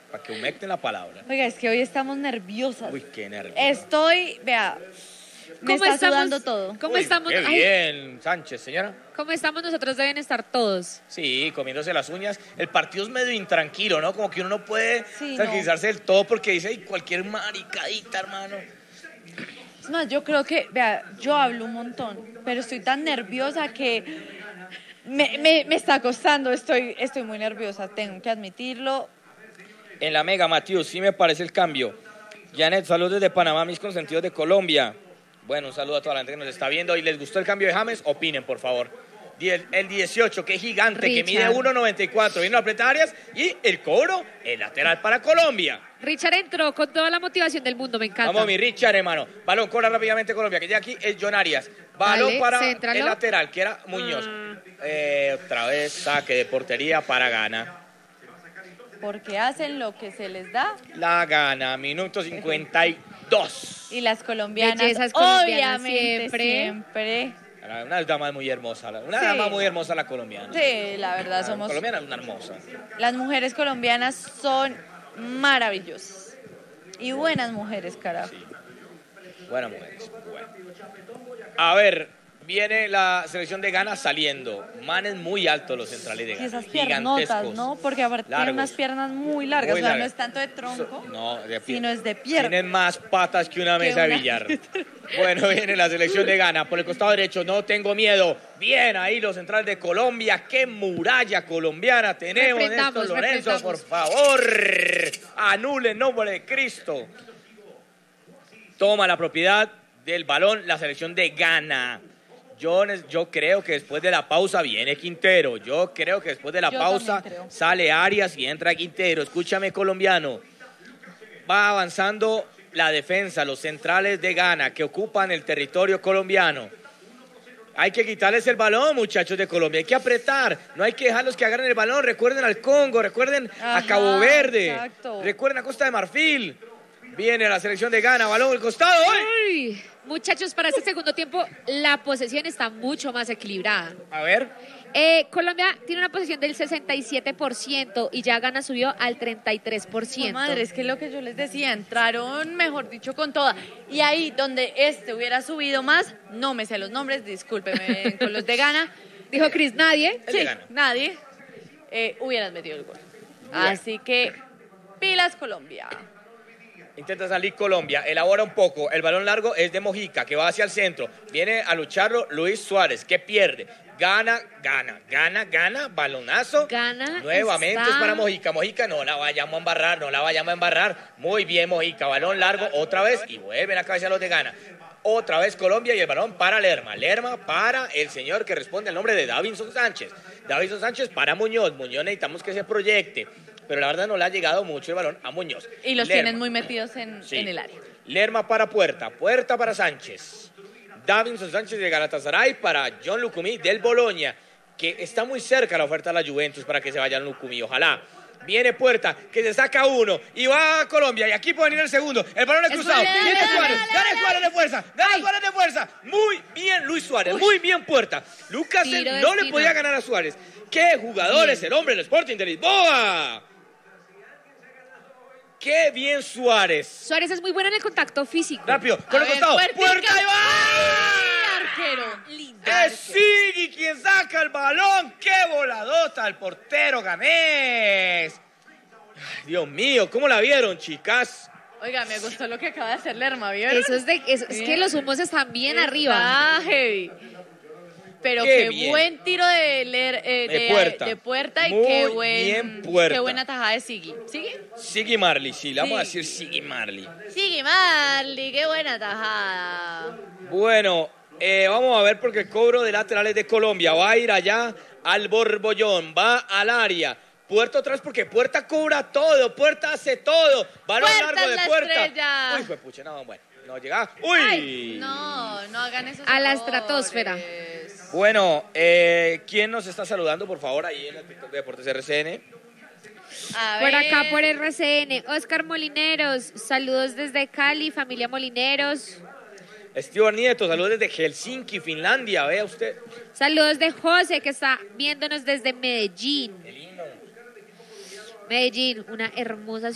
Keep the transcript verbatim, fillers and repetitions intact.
para que humecten la palabra. Oiga, es que hoy estamos nerviosas. Uy, qué nervios. Estoy, vea, me ¿Cómo está estamos? sudando todo. ¿Cómo Uy, estamos? Qué Ay, bien, Sánchez, señora. ¿cómo estamos nosotros? Deben estar todos. Sí, comiéndose las uñas. El partido es medio intranquilo, ¿no? Como que uno no puede Sí, tranquilizarse del todo porque dice, ay, cualquier maricadita, hermano. Es más, yo creo que, vea, yo hablo un montón, pero estoy tan nerviosa que me, me, me está costando, estoy, estoy muy nerviosa, tengo que admitirlo. En la Mega, Matheus, sí me parece el cambio. Janet, saludos desde Panamá, mis consentidos de Colombia. Bueno, un saludo a toda la gente que nos está viendo. ¿Y les gustó el cambio de James? Opinen, por favor. Die- El dieciocho, que gigante, Richard. que mide uno noventa y cuatro, viene a apretar áreas y el cobro, el lateral para Colombia. Richard entró con toda la motivación del mundo, me encanta. Vamos, mi Richard, hermano. Balón, corra rápidamente Colombia, que ya aquí es John Arias. Balón Dale, para céntralo. el lateral, que era Muñoz. Ah. Eh, otra vez, saque de portería para Gana. Porque hacen lo que se les da La Gana, minuto cincuenta y dos. y las colombianas, Bellezas colombianas obviamente, siempre. siempre. Una dama muy hermosa, la- una Sí. dama muy hermosa la colombiana. Sí, la verdad, La somos, colombiana es una hermosa. las mujeres colombianas son maravillosas. Y buenas mujeres, carajo. Buena mujer. Bueno. A ver, viene la selección de Ghana saliendo. Manes muy altos los centrales de Y Ghana. esas piernotas, Gigantescos. ¿no? Porque aparte tienen Largos. unas piernas muy largas, Muy o sea, largas. no es tanto de tronco, So- no, de pie. sino es de pierna. Tienen más patas que una Que mesa de una- billar. Bueno, viene la selección de Ghana. Por el costado derecho, no tengo miedo. Bien, ahí los centrales de Colombia. ¡Qué muralla colombiana tenemos, Néstor Reprendamos, Lorenzo! Por reprendamos. favor, anule en nombre de Cristo. Toma la propiedad del balón la selección de Ghana. Yo, ne- yo creo que después de la pausa viene Quintero. Yo creo que después de la Yo pausa también creo. sale Arias y entra Quintero. Escúchame, colombiano. Va avanzando la defensa, los centrales de Ghana que ocupan el territorio colombiano. Hay que quitarles el balón, muchachos de Colombia. Hay que apretar. No hay que dejarlos que agarren el balón. Recuerden al Congo, recuerden a Ajá, Cabo Verde. exacto. Recuerden a Costa de Marfil. Viene la selección de Ghana, balón al costado. ¡Ay! Uy, muchachos, para este segundo tiempo la posesión está mucho más equilibrada. A ver. Eh, Colombia tiene una posesión del sesenta y siete por ciento y ya Ghana subió al treinta y tres por No, ciento. madre, es que lo que yo les decía, entraron, mejor dicho, con toda. Y ahí donde este hubiera subido más, no me sé los nombres, discúlpeme con los de Ghana. Dijo Cris, nadie. El de Sí, Ghana. nadie. Eh, hubieran metido el gol. Así que, pilas Colombia. Intenta salir Colombia, elabora un poco. El balón largo es de Mojica, que va hacia el centro. Viene a lucharlo Luis Suárez, que pierde. Gana, gana, gana, gana, balonazo. Gana Nuevamente está- es para Mojica. Mojica, no la vayamos a embarrar, no la vayamos a embarrar. Muy bien, Mojica. Balón largo otra vez y vuelve la cabeza a los de Gana. Otra vez Colombia y el balón para Lerma. Lerma para el señor que responde al nombre de Davinson Sánchez. Davinson Sánchez para Muñoz. Muñoz necesitamos que se proyecte. Pero la verdad no le ha llegado mucho el balón a Muñoz. Y los Lerma. tienen muy metidos en, Sí. en el área. Lerma para Puerta, Puerta para Sánchez. Davinson Sánchez de Galatasaray para John Lucumí del Boloña, que está muy cerca la oferta de la Juventus para que se vaya Lucumí, ojalá. Viene Puerta, que se saca uno y va a Colombia y aquí puede venir el segundo. El balón es Es cruzado. Suárez, Viene dale, Suárez, dale, gana dale. Suárez de fuerza, gana Ay. Suárez de fuerza. Muy bien Luis Suárez, Uy. muy bien Puerta. Lucas Tiro de no le esquina. podía ganar a Suárez. ¡Qué jugador Bien. es el hombre del Sporting de Lisboa! ¡Qué bien Suárez! Suárez es muy bueno en el contacto físico. Rápido, con A el ver, costado. puertica. ¡Puerta y va! ¡Ay, arquero! Lindo. Es Sigui quien saca el balón. ¡Qué voladota el portero ganés! Ay, Dios mío, ¿cómo la vieron, chicas? Oiga, me gustó lo que acaba de hacer Lerma, ¿vieron? Eso es, de, es, es que los humos están bien arriba. Está heavy. Pero Qué qué, bien. buen tiro de, Ler- eh, De de, Puerta. de Puerta y Muy qué buen bien Puerta. qué buena tajada de Sigui. ¿Sigui? Sigui Marley, sí, le vamos a Sí. decir Sigui Marley. Sigui Marley, qué buena tajada. Bueno, eh, vamos a ver porque el cobro de laterales de Colombia va a ir allá al Borbollón, va al área. Puerta atrás porque Puerta cobra todo, Puerta hace todo. Balón Puerta largo es de la Puerta. estrella. Uy, pues pucha, no, bueno, no llega. Uy. Ay, no, no hagan eso. A la estratosfera. Bueno, eh, ¿quién nos está saludando, por favor, ahí en el TikTok de Deportes R C N? A Por ver. acá, por R C N, Oscar Molineros, saludos desde Cali, familia Molineros. Stuart Nieto, saludos desde Helsinki, Finlandia, vea usted. Saludos de José, que está viéndonos desde Medellín. El himno. Medellín, una hermosa